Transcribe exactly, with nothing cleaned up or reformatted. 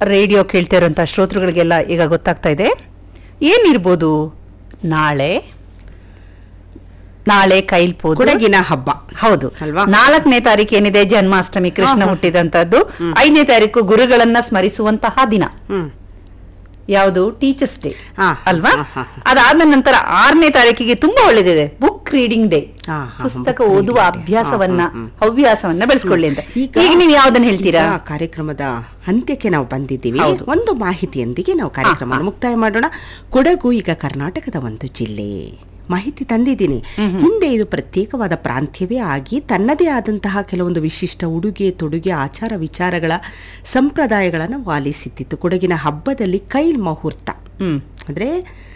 Radio ಕೇಳ್ತಾ ಇರುವಂತಹ ಶ್ರೋತೃಗಳಿಗೆಲ್ಲ ಈಗ ಗೊತ್ತಾಗ್ತಾ ಇದೆ ಏನಿರ್ಬೋದು. ನಾಳೆ ನಾಳೆ ಕೈಲ್ಪೋದು ಕೊಡಗಿನ ಹಬ್ಬ ಹೌದು ಅಲ್ವಾ. ನಾಲ್ಕನೇ ತಾರೀಕು ಏನಿದೆ ಜನ್ಮಾಷ್ಟಮಿ, ಕೃಷ್ಣ ಹುಟ್ಟಿದಂತದ್ದು. ಐದನೇ ತಾರೀಕು ಗುರುಗಳನ್ನ ಸ್ಮರಿಸುವಂತಹ ದಿನ. ಯಾವುದು ಟೀಚರ್ಸ್ ಡೇ ಅಲ್ವಾ. ಅದಾದ ನಂತರ ಆರನೇ ತಾರೀಕಿಗೆ ತುಂಬಾ ಒಳ್ಳೇದಿದೆ ಬುಕ್ ರೀಡಿಂಗ್ ಡೇ. ಪುಸ್ತಕ ಓದುವ ಅಭ್ಯಾಸವನ್ನ ಹವ್ಯಾಸವನ್ನ ಬೆಳೆಸ್ಕೊಳ್ಳಿ ಅಂತ. ಈಗ ನೀವು ಯಾವ್ದನ್ನ ಹೇಳ್ತೀರಾ? ಕಾರ್ಯಕ್ರಮದ ಅಂತ್ಯಕ್ಕೆ ನಾವು ಬಂದಿದ್ದೀವಿ. ಒಂದು ಮಾಹಿತಿಯೊಂದಿಗೆ ನಾವು ಕಾರ್ಯಕ್ರಮ ಮುಕ್ತಾಯ ಮಾಡೋಣ. ಕೊಡಗು ಈಗ ಕರ್ನಾಟಕದ ಒಂದು ಜಿಲ್ಲೆ. ಮಾಹಿತಿ ತಂದಿದ್ದೀನಿ. ಹಿಂದೆ ಇದು ಪ್ರತ್ಯೇಕವಾದ ಪ್ರಾಂತ್ಯವೇ ಆಗಿ ತನ್ನದೇ ಆದಂತಹ ಕೆಲವೊಂದು ವಿಶಿಷ್ಟ ಉಡುಗೆ ತೊಡುಗೆ ಆಚಾರ ವಿಚಾರಗಳ ಸಂಪ್ರದಾಯಗಳನ್ನು ಪಾಲಿಸುತ್ತಿತ್ತು. ಕೊಡಗಿನ ಹಬ್ಬದಲ್ಲಿ ಕೈಲ್ ಮುಹೂರ್ತ ಅಂದ್ರೆ